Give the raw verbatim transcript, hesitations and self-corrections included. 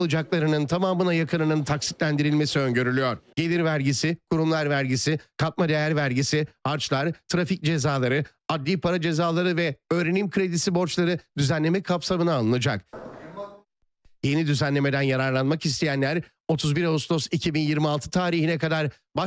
alacaklarının tamamına yakınının taksitlendirilmesi öngörülüyor. Gelir vergisi, kurumlar vergisi, katma değer vergisi, harçlar, trafik cezaları, adli para cezaları ve öğrenim kredisi borçları düzenleme kapsamına alınacak. Yeni düzenlemeden yararlanmak isteyenler otuz bir Ağustos iki bin yirmi altı tarihine kadar baş